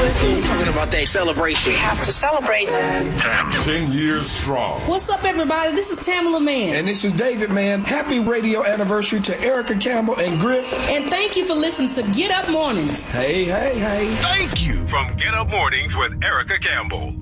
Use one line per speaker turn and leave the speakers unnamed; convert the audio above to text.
We're talking about that celebration.
We have to celebrate.
10 years strong.
What's up, everybody? This is Tamala Man.
And this is David Man. Happy radio anniversary to Erica Campbell and Griff.
And thank you for listening to Get Up Mornings.
Hey, hey, hey.
Thank you.
From Get Up Mornings with Erica Campbell.